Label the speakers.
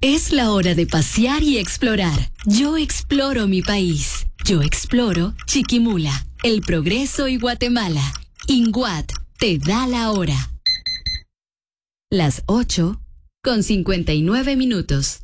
Speaker 1: Es la hora de pasear y explorar. Yo exploro mi país. Yo exploro Chiquimula, El Progreso y Guatemala. INGUAT te da la hora. Las 8:59.